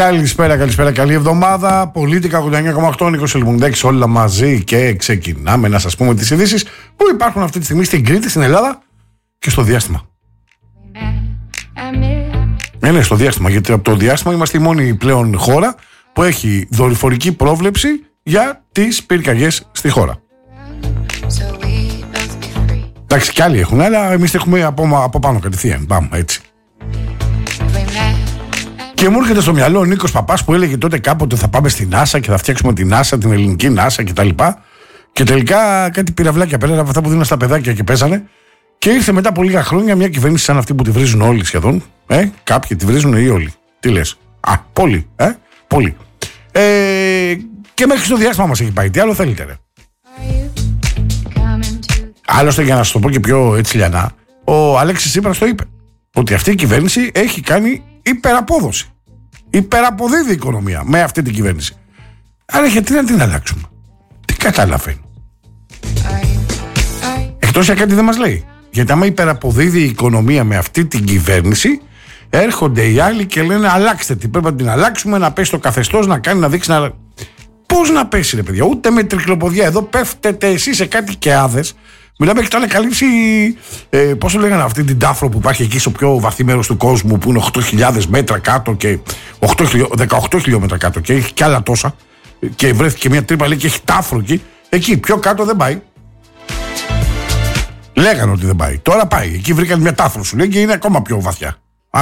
Καλησπέρα, καλή εβδομάδα. Πολίτικα 89,8, Νίκος Ελμουνδέκης, όλα μαζί και ξεκινάμε να σας πούμε τις ειδήσεις που υπάρχουν αυτή τη στιγμή στην Κρήτη, στην Ελλάδα και στο διάστημα. Ναι, στο διάστημα, γιατί από το διάστημα είμαστε η μόνη πλέον χώρα που έχει δορυφορική πρόβλεψη για τις πυρκαγιές στη χώρα. Εντάξει, κι άλλοι έχουν, αλλά εμείς έχουμε από πάνω κατευθείαν. Πάμε, έτσι. Και μου έρχεται στο μυαλό ο Νίκος Παπάς που έλεγε τότε κάποτε θα πάμε στη NASA και θα φτιάξουμε την NASA, την ελληνική NASA κτλ. Και τελικά κάτι πυραυλάκια πέρα από αυτά που δίνουν στα παιδάκια και παίζανε. Και ήρθε μετά από λίγα χρόνια μια κυβέρνηση σαν αυτή που τη βρίζουν όλοι σχεδόν. Κάποιοι τη βρίζουν ή όλοι. Τι λες? Πολλοί. Πολλοί. Και μέχρι στο διάστημα μας έχει πάει. Τι άλλο θέλετε, ρε? Άλλωστε, για να σας το πω και πιο έτσι λιανά, ο Αλέξης Τσίπρας το είπε. Ότι αυτή η κυβέρνηση έχει κάνει υπεραπόδοση. Υπεραποδίδει η οικονομία με αυτή την κυβέρνηση. Άρα γιατί να την αλλάξουμε? Τι καταλαβαίνει? Εκτός για κάτι δεν μας λέει. Γιατί άμα υπεραποδίδει η οικονομία με αυτή την κυβέρνηση, έρχονται οι άλλοι και λένε αλλάξτε την. Πρέπει να την αλλάξουμε, να πέσει το καθεστώς, να κάνει, να δείξει να. Πώς να πέσει, ρε παιδιά? Ούτε με τρικλοποδιά. Εδώ πέφτετε εσείς σε κάτι κεάδες. Μιλάμε, έχετε ανακαλύψει, πώς το λέγανε, αυτή την τάφρο που υπάρχει εκεί στο πιο βαθύ μέρος του κόσμου, που είναι 8.000 μέτρα κάτω και 18 χιλιόμετρα κάτω και έχει κι άλλα τόσα. Και βρέθηκε μια τρύπα, λέει, και έχει τάφρο εκεί. Εκεί πιο κάτω δεν πάει. Λέγανε ότι δεν πάει. Τώρα πάει. Εκεί βρήκαν μια τάφρο, σου λέει, και είναι ακόμα πιο βαθιά.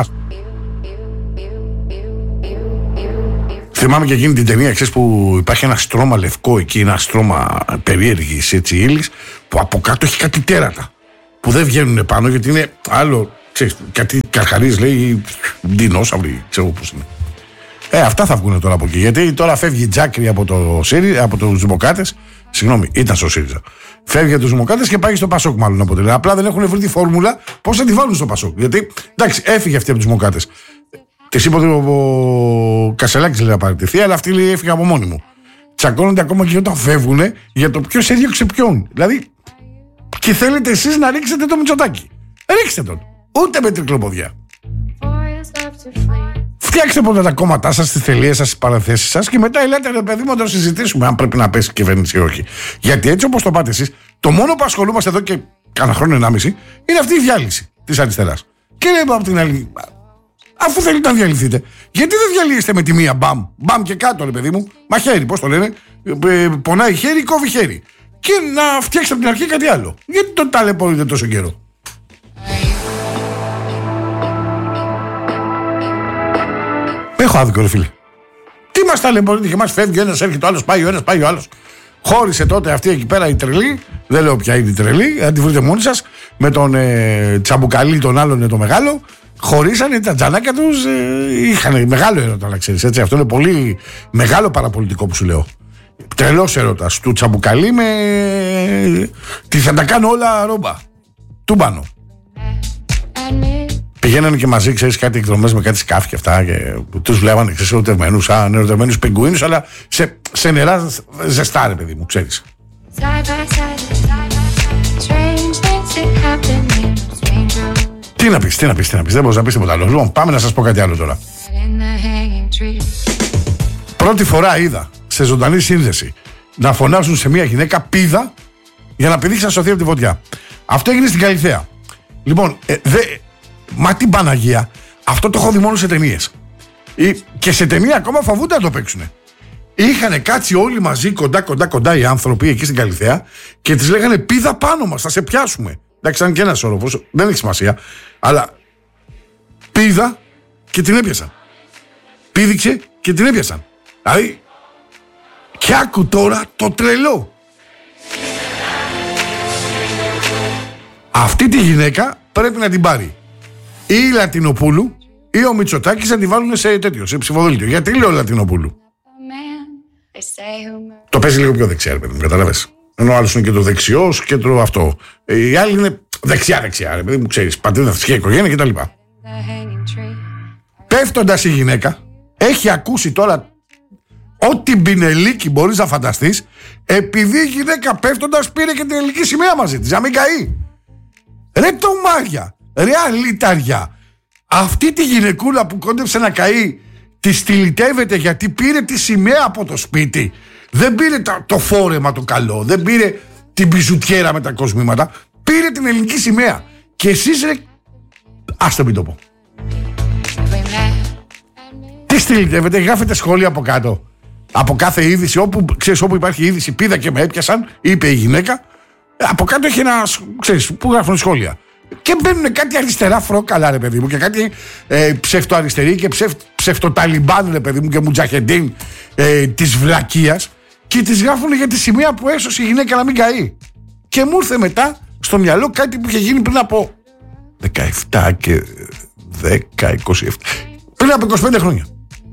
Θυμάμαι και εκείνη την ταινία, ξέρεις, που υπάρχει ένα στρώμα λευκό εκεί, ένα στρώμα περίεργης έτσι ύλης, που από κάτω έχει κάτι τέρατα που δεν βγαίνουν πάνω γιατί είναι άλλο, ξέρεις, κάτι καρχαρίες, λέει, δεινόσαυροι, ξέρω πώς είναι. Αυτά θα βγουν τώρα από εκεί, γιατί τώρα φεύγει η Τζάκρη από τους Δημοκράτες. Συγγνώμη, ήταν στο ΣΥΡΙΖΑ. Φεύγει από τους Δημοκράτες και πάει στο Πασόκ, μάλλον από τότε. Απλά δεν έχουν βρει τη φόρμουλα πώς θα τη βάλουν στο Πασόκ. Γιατί, εντάξει, έφυγε αυτή από τους Δημοκράτες. Της είπε ότι ο Κασελάκης λέει να παραιτηθεί, αλλά αυτή λέει έφυγε από μόνη μου. Τσακώνονται ακόμα και όταν φεύγουν για το ποιος έδιωξε ποιον. Δηλαδή, και θέλετε εσείς να ρίξετε το Μητσοτάκη. Ρίξτε τον. Ούτε με τρικλοποδιά. Φτιάξτε πρώτα τα κόμματά σας, τις τελείες σας, τις παραθέσεις σας και μετά ελάτε, ρε παιδί μου, να το συζητήσουμε αν πρέπει να πέσει η κυβέρνηση ή όχι. Γιατί έτσι όπως το πάτε εσείς, το μόνο που ασχολούμαστε εδώ και κάνα χρόνο 1,5 είναι αυτή η διάλυση της αριστεράς. Και λέμε από την άλλη. Αφού θέλετε να διαλυθείτε, γιατί δεν διαλύεστε με τη μία μπαμ και κάτω, ρε παιδί μου? Μαχαίρι, πώς το λένε? Πονάει χέρι, κόβει χέρι. Και να φτιάξετε από την αρχή κάτι άλλο. Γιατί το ταλαιπωρείτε τόσο καιρό? Έχω άδικο, ρε φίλε. Τι μας ταλαιπωρείτε και μας φεύγει ο ένας, έρχεται ο άλλος, πάει ο ένας, πάει ο άλλος. Χώρισε τότε αυτή εκεί πέρα η τρελή, δεν λέω ποια είναι η τρελή, αν τη βρείτε μόνοι σας, με τον Τσαμπουκαλί, τον άλλον το μεγάλο. Χωρίσανε τα τζανάκια τους, είχαν μεγάλο έρωτα, να ξέρεις, έτσι. Αυτό είναι πολύ μεγάλο παραπολιτικό που σου λέω. Τρελός έρωτας του Τσαμπουκαλί με. Τι θα τα κάνω όλα ρόμπα. Τούμπανο. Πηγαίνανε και μαζί, ξέρεις, κάτι εκδρομές με κάτι σκάφη και αυτά. Και τους βλέπανε, ξέρεις, ερωτευμένους, σαν ερωτευμένους πιγκουίνους, αλλά σε νερά ζεστά, ρε παιδί μου, ξέρεις. Τι να πεις, δεν μπορείς να πεις τίποτα άλλο. Λοιπόν, πάμε να σας πω κάτι άλλο τώρα. Πρώτη φορά είδα σε ζωντανή σύνδεση να φωνάζουν σε μια γυναίκα πίδα για να πηδήξει να σωθεί από τη φωτιά. Αυτό έγινε στην Καλιθέα. Λοιπόν, μα την Παναγία, αυτό το έχω δει μόνο σε ταινίες. Και σε ταινία ακόμα φοβούνται να το παίξουνε. Είχανε κάτσει όλοι μαζί κοντά οι άνθρωποι εκεί στην Καλιθέα και τις λέγανε πίδα πάνω μας, θα σε πιάσουμε. Εντάξει, ήταν και ένας όροφος, δεν έχει σημασία. Αλλά πήδα και την έπιασαν. Πήδηξε και την έπιασαν. Δηλαδή, και άκου τώρα το τρελό. Αυτή τη γυναίκα πρέπει να την πάρει ή η Λατινοπούλου ή ο Μητσοτάκης να την βάλουν σε τέτοιο, σε ψηφοδέλτιο. Γιατί λέω Λατινοπούλου? Το παίζει λίγο πιο δεξιά, ρε παιδί μου, καταλαβες. Ενώ ο άλλος είναι και το δεξιός και το αυτό. Οι άλλοι είναι δεξιά, ρε παιδί μου, ξέρεις, πατρίδα, θρησκεία, οικογένεια κτλ. Πέφτοντας η γυναίκα, έχει ακούσει τώρα ό,τι μπινελίκι μπορείς να φανταστείς, επειδή η γυναίκα πέφτοντας πήρε και την ελληνική σημαία μαζί της, να μην καεί. Ρε τομάρια, ρε αλήταρια, αυτή τη γυναικούλα που κόντεψε να καεί τη στυλιτεύεται γιατί πήρε τη σημαία από το σπίτι. Δεν πήρε το φόρεμα το καλό, δεν πήρε την μπιζουτιέρα με τα κοσμήματα, πήρε την ελληνική σημαία. Και εσείς ρε, άστο μην το πω. Τι στυλιτεύεται, γράφετε σχόλια από κάτω. Από κάθε είδηση, όπου υπάρχει είδηση, πήδα και με έπιασαν, είπε η γυναίκα. Από κάτω έχει ένα, ξέρεις, που γράφουν σχόλια. Και μπαίνουν κάτι αριστερά φρόκαλα, ρε παιδί μου, και κάτι ψευτοαριστερή και ψευτοταλιμπάν, ρε παιδί μου, και μουτζαχεντίν της βλακείας, και τις γράφουν για τη σημαία που έσωσε η γυναίκα να μην καεί. Και μου ήρθε μετά στο μυαλό κάτι που είχε γίνει πριν από 17 και 10, 27, πριν από 25 χρόνια.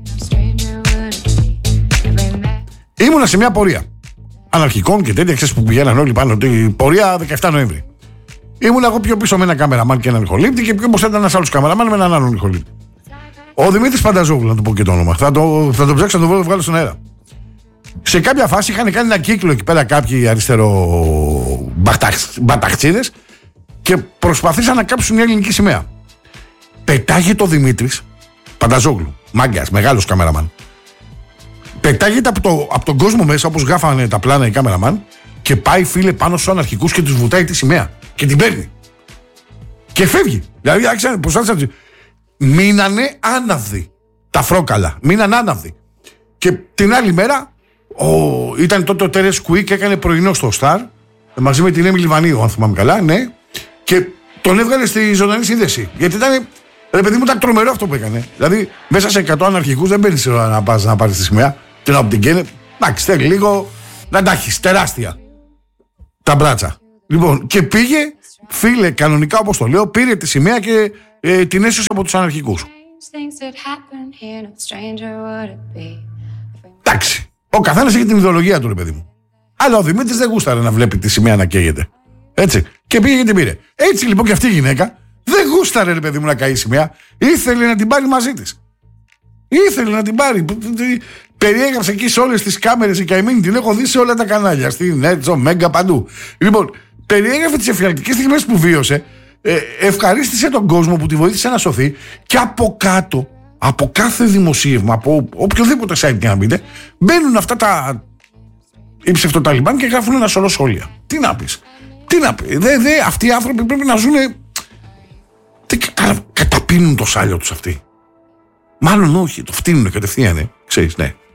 Ήμουνα σε μια πορεία αναρχικών και τέτοια, ξέρεις, που πηγαίναν όλοι πάνω, την πορεία 17 Νοέμβρη. Ήμουνα εγώ πιο πίσω με ένα κάμεραμαν και έναν ηχολήπτη, και πιο μπροστά ήταν ένας άλλος κάμεραμαν με έναν άλλον ηχολήπτη. Ο Δημήτρης Πανταζόγλου, να του πω και το όνομα. Θα το ψάξω να το βγάλω στον αέρα. Σε κάποια φάση είχαν κάνει ένα κύκλο εκεί πέρα κάποιοι αριστερό μπαταχτσίδες και προσπαθήσαν να κάψουν μια ελληνική σημαία. Πετάγεται ο Δημήτρης Πανταζόγλου, μάγκας, μεγάλος κάμεραμαν. Πετάγεται από τον κόσμο μέσα, όπως γράφανε τα πλάνα οι κάμεραμαν, και πάει, φίλε, πάνω στους αναρχικούς και τους βουτάει τη σημαία. Και την παίρνει. Και φεύγει. Δηλαδή, άρχισαν, προσπάθησαν. Μείνανε άναυδοι. Τα φρόκαλα. Μείνανε άναυδοι. Και την άλλη μέρα, ήταν τότε ο Τέρες Κουί και έκανε πρωινό στο Σταρ, μαζί με την Έμι Λιβανίου, αν θυμάμαι καλά, ναι. Και τον έβγαλε στη ζωντανή σύνδεση. Γιατί ήταν, ρε παιδί μου, ήταν τρομερό αυτό που έκανε. Δηλαδή, μέσα σε 100 αναρχικούς δεν παίρνει ώρα να πας να πάρεις τη σημαία. Και να την καίνε. Εντάξει, θέλει λίγο να τα έχεις τεράστια τα μπράτσα. Λοιπόν, και πήγε, φίλε, κανονικά όπως το λέω, πήρε τη σημαία και την έσωσε από τους αναρχικούς. Εντάξει, ο καθένας έχει την ιδεολογία του, ρε παιδί μου. Αλλά ο Δημήτρης δεν γούσταρε να βλέπει τη σημαία να καίγεται. Έτσι. Και πήγε και την πήρε. Έτσι λοιπόν και αυτή η γυναίκα δεν γούσταρε, ρε παιδί μου, να καεί η σημαία. Ήθελε να την πάρει μαζί της. Ήθελε να την πάρει. Περιέγραψε εκεί σε όλες τις κάμερες η καημένη, την έχω δει σε όλα τα κανάλια. Στην Έτσο, Μέγκα, παντού. Λοιπόν, περιέγραφε τις εφιαλτικές στιγμές που βίωσε, ευχαρίστησε τον κόσμο που τη βοήθησε να σωθεί, και από κάτω, από κάθε δημοσίευμα, από οποιοδήποτε site και να μπείτε, μπαίνουν αυτά οι ψευτοταλιμπάν και γράφουν ένα σωρό σχόλια. Τι να πεις. Τι να πει. Αυτοί οι άνθρωποι πρέπει να ζουν. Καταπίνουν το σάλιο τους αυτοί. Μάλλον όχι, το φτύνουν κατευθείαν, ξέρεις, ναι.